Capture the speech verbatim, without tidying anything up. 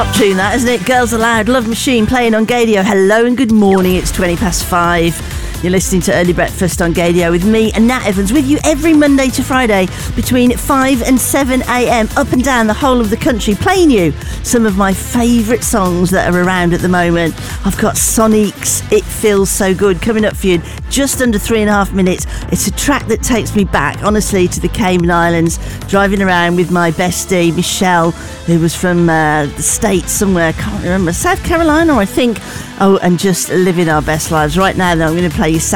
Tune that, isn't it? Girls Aloud, Love Machine playing on Gadio. Hello and good morning. It's twenty past five. You're listening to Early Breakfast on Gadio with me and Nat Evans, with you every Monday to Friday between five and seven a.m. up and down the whole of the country, playing you some of my favourite songs that are around at the moment. I've got Sonic's It Feels So Good coming up for you in just under three and a half minutes. It's a track that takes me back, honestly, to the Cayman Islands, driving around with my bestie, Michelle, who was from uh, the States somewhere, I can't remember, South Carolina, I think. Oh, and just living our best lives. Right now, though, I'm going to play you